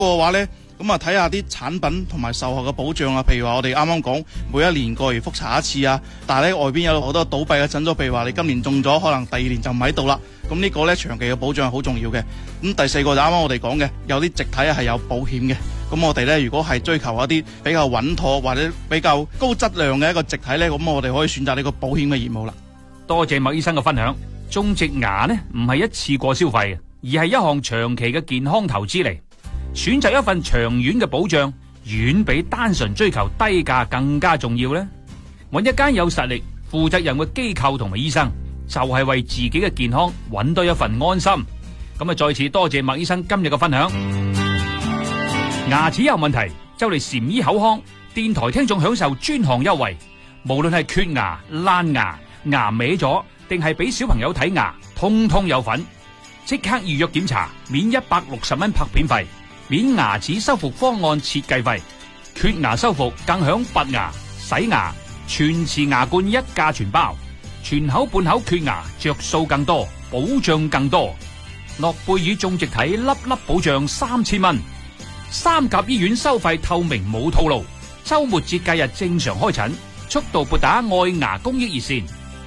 嘅話咧，咁啊睇下啲產品同埋售後嘅保障啊，譬如話我哋啱啱講每一年過完復查一次啊，但係咧外邊有好多倒閉嘅診所，譬如話你今年中咗，可能第二年就唔喺度啦。咁呢個咧長期嘅保障係好重要嘅。咁第四個就啱啱我哋講嘅，有啲直體係有保險嘅。咁我哋咧如果係追求一啲比較穩妥或者比較高質量嘅一個直體咧，咁我哋可以選擇呢個保險嘅業務啦。 多謝麥醫生嘅分享。種植牙呢唔係一次過消費，而係一項長期嘅健康投資嚟。選擇一份長遠嘅保障，遠比單純追求低價更加重要呢。揾一間有實力、負責任嘅機構同埋醫生，就係為自己嘅健康揾多一份安心。咁啊，再次多謝麥醫生今日嘅分享。牙齒有問題，就嚟禪醫口腔電台聽眾享受專項優惠，無論係缺牙、爛牙、牙歪咗，定係俾小朋友睇牙，通通有份。即刻預約檢查，免160蚊拍片費，免牙齒修復方案設計費，缺牙修復更享拔牙、洗牙、全瓷牙冠一價全包，全口半口缺牙着數更多，保障更多。諾貝爾種植體粒粒保障3000蚊。三甲醫院收費透明冇套路，周末節假日正常開診，速度撥打愛牙公益熱線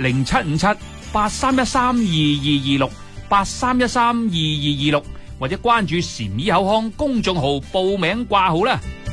0757-8313-2226 8313-2226，或者關注禪醫口腔公眾號報名掛號啦。